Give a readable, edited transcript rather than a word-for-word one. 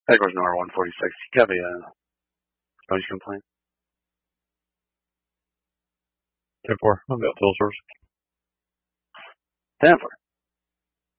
Edwards Nor 146. You have a noise complaint? 10-4. I'm about full source. 10-4.